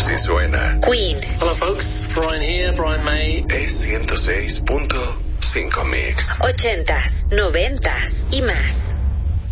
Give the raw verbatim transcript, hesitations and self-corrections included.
Así suena. Queen. Hello folks, Brian here, Brian May. Es ciento seis punto cinco Mix. Ochentas, noventas y más.